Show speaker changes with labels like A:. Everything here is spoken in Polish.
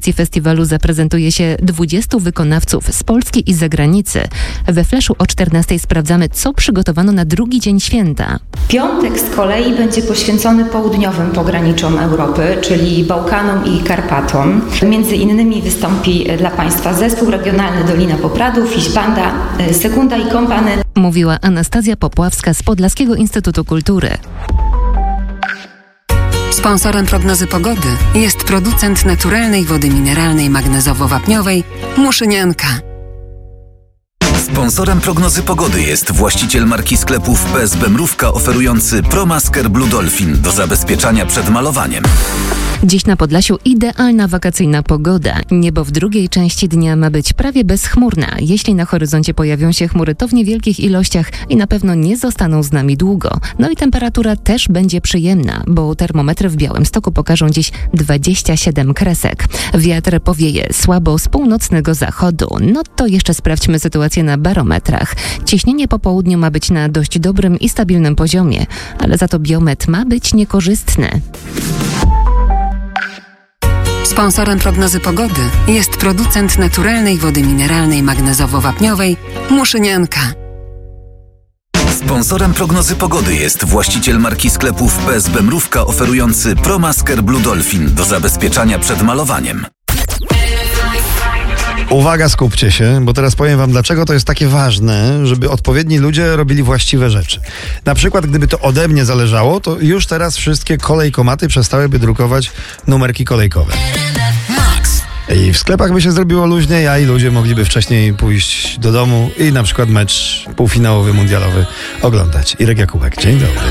A: edycji festiwalu zaprezentuje się 20 wykonawców z Polski i z zagranicy. We Flashu o 14:00 sprawdzamy, co przygotowano na drugi dzień święta.
B: Piątek z kolei będzie poświęcony południowym pograniczom Europy, czyli Bałkanom i Karpatom. Między innymi wystąpi dla Państwa zespół regionalny Dolina Popradów, Fiszbanda, Sekunda i Kompany.
A: Mówiła Anastazja Popławska z Podlaskiego Instytutu Kultury.
C: Sponsorem prognozy pogody jest producent naturalnej wody mineralnej magnezowo-wapniowej Muszynianka.
D: Sponsorem prognozy pogody jest właściciel marki sklepów PSB Mrówka oferujący ProMasker Blue Dolphin do zabezpieczania przed malowaniem.
A: Dziś na Podlasiu idealna wakacyjna pogoda. Niebo w drugiej części dnia ma być prawie bezchmurna. Jeśli na horyzoncie pojawią się chmury, to w niewielkich ilościach i na pewno nie zostaną z nami długo. No i temperatura też będzie przyjemna, bo termometry w Białymstoku pokażą dziś 27 kresek. Wiatr powieje słabo z północnego zachodu. No to jeszcze sprawdźmy sytuację na barometrach. Ciśnienie po południu ma być na dość dobrym i stabilnym poziomie, ale za to biometr ma być niekorzystny.
C: Sponsorem prognozy pogody jest producent naturalnej wody mineralnej magnezowo-wapniowej Muszynianka.
D: Sponsorem prognozy pogody jest właściciel marki sklepów PSB Mrówka oferujący ProMasker Blue Dolphin do zabezpieczania przed malowaniem.
E: Uwaga, skupcie się, bo teraz powiem wam, dlaczego to jest takie ważne, żeby odpowiedni ludzie robili właściwe rzeczy. Na przykład, gdyby to ode mnie zależało, to już teraz wszystkie kolejkomaty przestałyby drukować numerki kolejkowe. I w sklepach by się zrobiło luźniej, a i ludzie mogliby wcześniej pójść do domu i na przykład mecz półfinałowy, mundialowy oglądać. Irek Jakubek, dzień dobry.